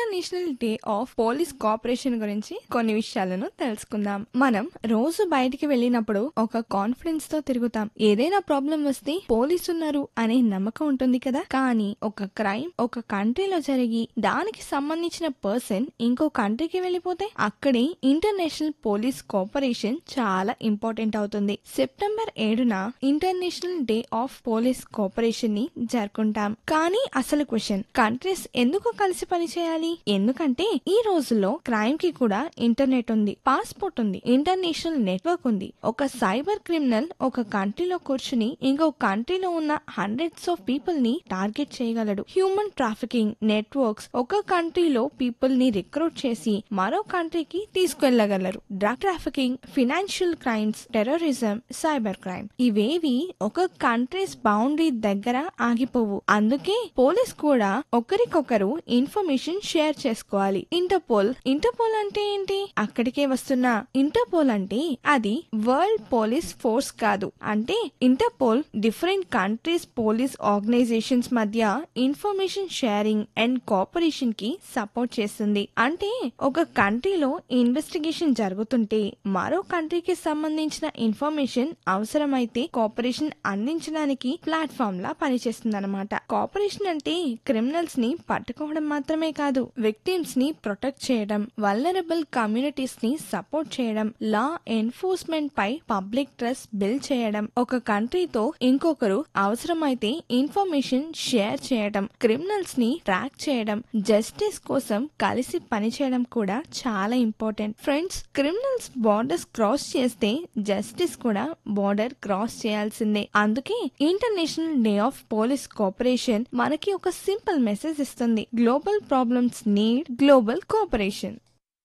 International day of police cooperation గురించి కొన్ని విషయాలను తెలుసుకుందాం. మనం రోజు బయటికి వెళ్ళినప్పుడు ఒక కాన్ఫిడెన్స్ తో తిరుగుతాం. ఏదైనా ప్రాబ్లం వస్తే పోలీసు ఉన్నారు అనే నమ్మకం ఉంటుంది కదా. కానీ ఒక క్రైమ్ ఒక కంట్రీలో జరిగి దానికి సంబంధించిన పర్సన్ ఇంకో కంట్రీకి వెళ్ళిపోతే అక్కడే ఇంటర్నేషనల్ పోలీస్ కోఆపరేషన్ చాలా ఇంపార్టెంట్ అవుతుంది. September 7న international day of police cooperation ని జరుపుకుంటాం. కానీ అసలు క్వశ్చన్, కంట్రీస్ ఎందుకు కలిసి పని చేయాలి? ఎందుకంటే ఈ రోజుల్లో క్రైమ్ కి కూడా ఇంటర్నెట్ ఉంది, పాస్పోర్ట్ ఉంది, ఇంటర్నేషనల్ నెట్వర్క్ ఉంది. ఒక సైబర్ క్రిమినల్ ఒక కంట్రీలో కూర్చుని ఇంకో కంట్రీలో ఉన్న హండ్రెడ్స్ ఆఫ్ పీపుల్ ని టార్గెట్ చేయగలడు. హ్యూమన్ ట్రాఫికింగ్ నెట్వర్క్స్ ఒక కంట్రీలో పీపుల్ ని రిక్రూట్ చేసి మరో కంట్రీకి తీసుకెళ్లగలరు. Drug trafficking, financial crimes, terrorism, cyber crime ఇవేవి ఒక కంట్రీస్ బౌండరీ దగ్గర ఆగిపోవు. అందుకే పోలీస్ కూడా ఒకరికొకరు ఇన్ఫర్మేషన్ షేర్ చేసుకోవాలి. ఇంటర్పోల్ అంటే ఏంటి? అక్కడికే వస్తున్నా. ఇంటర్పోల్ అంటే అది వరల్డ్ పోలీస్ ఫోర్స్ కాదు. అంటే interpole different countries police organisations మధ్య ఇన్ఫర్మేషన్ షేరింగ్ అండ్ కోఆపరేషన్ కి సపోర్ట్ చేస్తుంది. అంటే ఒక కంట్రీలో ఇన్వెస్టిగేషన్ జరుగుతుంటే మరో కంట్రీకి సంబంధించిన ఇన్ఫర్మేషన్ అవసరమైతే కోఆపరేషన్ అందించడానికి ప్లాట్ఫామ్ లా పనిచేస్తుంది అన్నమాట. కోఆపరేషన్ అంటే క్రిమినల్స్ ని పట్టుకోవడం మాత్రమే కాదు, విక్టిమ్స్ ని ప్రొటెక్ట్ చేయడం, వల్నరబుల్ కమ్యూనిటీస్ ని సపోర్ట్ చేయడం, లా ఎన్ఫోర్స్మెంట్ పై పబ్లిక్ ట్రస్ట్ బిల్డ్ చేయడం, ఒక కంట్రీతో ఇంకొకరు అవసరమైతే ఇన్ఫర్మేషన్ షేర్ చేయడం, క్రిమినల్స్ ని ట్రాక్ చేయడం, జస్టిస్ కోసం కలిసి పనిచేయడం కూడా చాలా important. Friends, criminals borders cross చేస్తే జస్టిస్ కూడా బార్డర్ క్రాస్ చేయాల్సిందే. అందుకే international day of police cooperation మనకి ఒక సింపుల్ మెసేజ్ ఇస్తుంది. Global problems need global cooperation.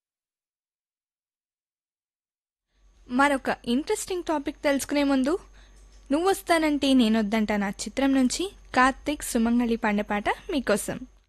మరొక ఇంట్రెస్టింగ్ టాపిక్ తెలుసుకునే ముందు నువ్వు వస్తానంటే నేనొద్దంట నా చిత్రం నుంచి కార్తిక్ సుమంగళి పాండే పాట మీకోసం.